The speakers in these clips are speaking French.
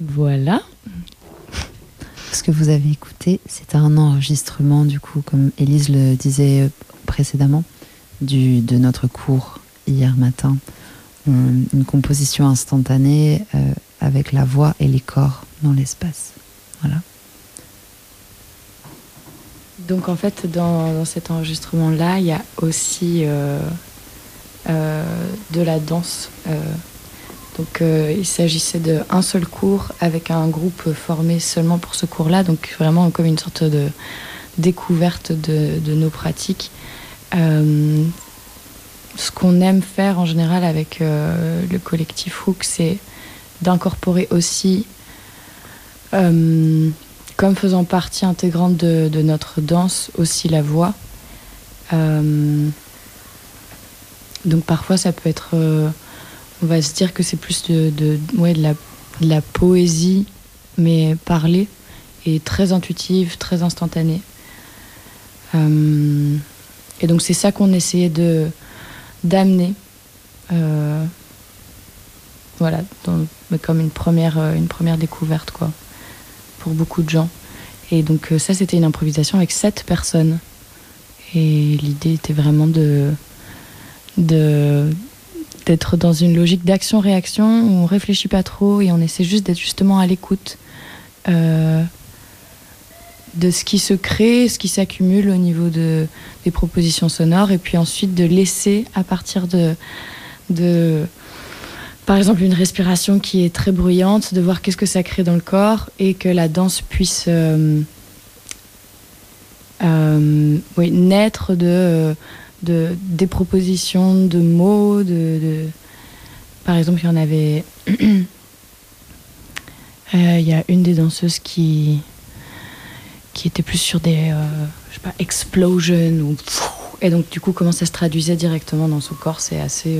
Voilà. Ce que vous avez écouté, c'est un enregistrement, du coup, comme Élise le disait précédemment, de notre cours hier matin. Une composition instantanée avec la voix et les corps dans l'espace. Voilà. Donc en fait, dans cet enregistrement-là, il y a aussi de la danse. Donc il s'agissait d'un seul cours avec un groupe formé seulement pour ce cours-là, donc vraiment comme une sorte de découverte de nos pratiques. Ce qu'on aime faire en général avec le collectif Hook, c'est d'incorporer aussi, comme faisant partie intégrante de notre danse, aussi la voix. Donc parfois ça peut être... on va se dire que c'est plus de la poésie, mais parlée, et très intuitive, très instantanée. Et donc c'est ça qu'on essayait d'amener, voilà, comme une première découverte, quoi, pour beaucoup de gens. Et donc ça, c'était une improvisation avec 7 personnes. Et l'idée était vraiment d'être dans une logique d'action-réaction où on réfléchit pas trop et on essaie juste d'être justement à l'écoute de ce qui se crée, ce qui s'accumule au niveau des propositions sonores, et puis ensuite de laisser à partir de par exemple une respiration qui est très bruyante, de voir qu'est-ce que ça crée dans le corps et que la danse puisse naître des propositions de mots, par exemple il y en avait il y a une des danseuses qui était plus sur des je sais pas, explosion, et donc du coup comment ça se traduisait directement dans son corps, c'est assez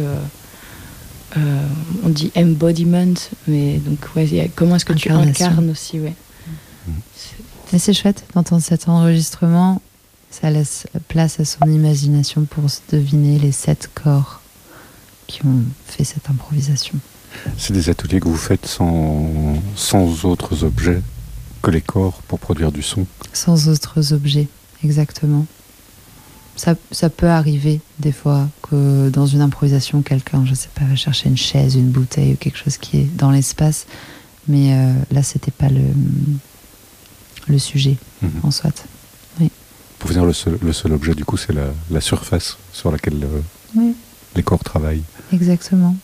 on dit embodiment, mais donc ouais, comment est-ce que tu incarnes aussi, ouais. Mais c'est chouette d'entendre cet enregistrement. Ça laisse place à son imagination pour se deviner les 7 corps qui ont fait cette improvisation. C'est des ateliers que vous faites sans autres objets que les corps pour produire du son. Sans autres objets, exactement. Ça peut arriver des fois que dans une improvisation, quelqu'un, je sais pas, va chercher une chaise, une bouteille ou quelque chose qui est dans l'espace. Mais là, c'était pas le sujet en soit. Oui. Pour vous dire, le seul objet, du coup, c'est la surface sur laquelle les corps travaillent. Exactement.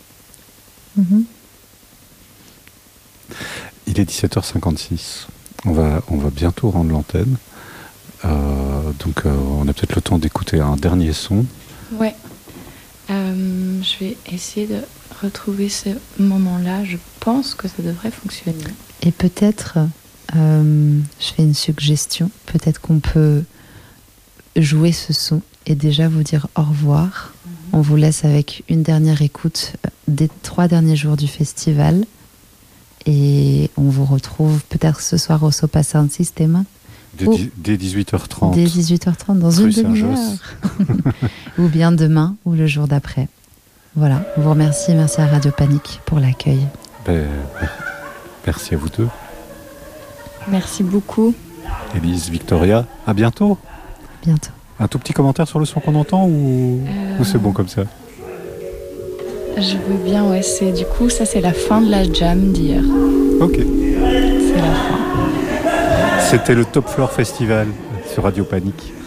Il est 17h56. On va bientôt rendre l'antenne. Donc, on a peut-être le temps d'écouter un dernier son. Ouais. Je vais essayer de retrouver ce moment-là. Je pense que ça devrait fonctionner. Et peut-être, je fais une suggestion. Peut-être qu'on peut jouer ce son et déjà vous dire au revoir. On vous laisse avec une dernière écoute des 3 derniers jours du festival. Et on vous retrouve peut-être ce soir au Sopa Sound System. Dès 18h30. Dès 18h30, dans une demi-heure. Ou bien demain, ou le jour d'après. Voilà, on vous remercie. Merci à Radio Panique pour l'accueil. Merci à vous deux. Merci beaucoup. Élise, Victoria, à bientôt. Bientôt. Un tout petit commentaire sur le son qu'on entend ou c'est bon comme ça? Je veux bien, ouais. Du coup, ça c'est la fin de la jam d'hier. Ok. C'est la fin. C'était le Top Floor Festival sur Radio Panique.